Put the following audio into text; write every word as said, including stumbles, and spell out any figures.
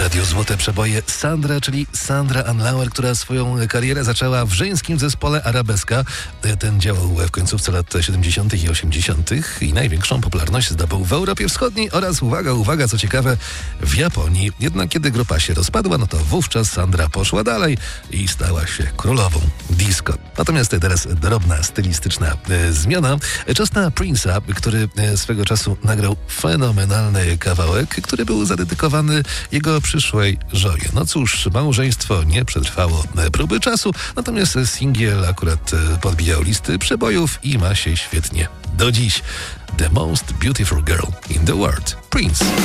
Radio Złote Przeboje Sandra, czyli Sandra Anlauer, która swoją karierę zaczęła w żeńskim zespole Arabeska. Ten działał w końcówce lat siedemdziesiątych i osiemdziesiątych i największą popularność zdobył w Europie Wschodniej oraz, uwaga, uwaga, co ciekawe, w Japonii. Jednak kiedy grupa się rozpadła, no to wówczas Sandra poszła dalej i stała się królową disco. Natomiast teraz drobna, stylistyczna e, zmiana. Czas na Prince'a, który e, swego czasu nagrał fenomenalny kawałek, który był zadedykowany jego przyszłej żonie. No cóż, małżeństwo nie przetrwało próby czasu, natomiast singiel akurat e, podbijał listy przebojów i ma się świetnie do dziś. The most beautiful girl in the world. Prince.